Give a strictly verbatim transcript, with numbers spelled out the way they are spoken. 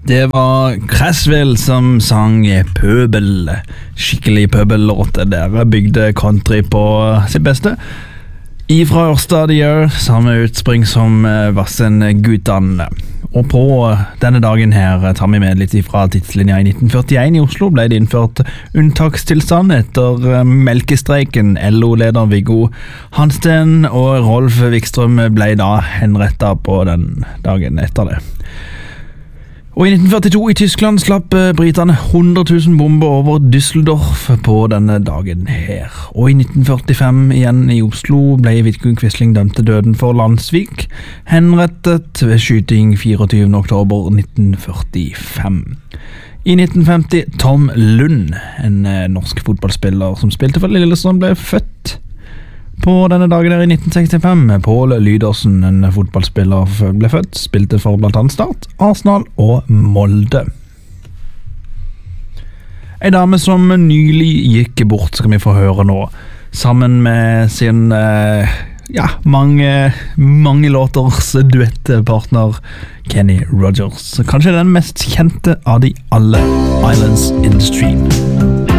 Det var Cresswell som sang pøbel, skikkelig pøbellåt der bygde country på sitt beste. Ifra Ørstad de gjør samme utspring som Vassen Gutan. Og på denne dagen her tar vi med litt ifra tidslinja. I nitten førtien i Oslo ble det innført unntakstilstand etter melkestreiken. L O-leder Viggo Hansten og Rolf Wikstrøm ble da henrettet på den dagen etter det. Og i nitten førtito i Tyskland slapp briterne hundre tusen bomber over Düsseldorf på denne dagen her. Og i nitten førtifem igjen i Oslo ble Vidkun Quisling dømt til døden for Landsvik, henrettet ved skyting fireogtyvende oktober nitten førtifem. I nitten femti Tom Lund, en norsk fotballspiller som spilte for Lillestrøm, ble født på denne dagen der i nitten sekstifem. Paul Lydersen, en fotballspiller, ble født, spilte for blant annet Start, Arsenal og Molde. En dame som nylig gikk bort skal vi få høre nå, sammen med sin ja, mange, mange låters duettpartner Kenny Rogers. Kanskje den mest kjente av de alle, Islands in the Stream.